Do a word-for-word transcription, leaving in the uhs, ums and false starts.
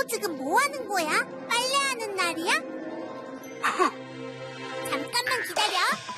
지금 뭐 하는 거야? 빨래하는 날이야? 잠깐만 기다려.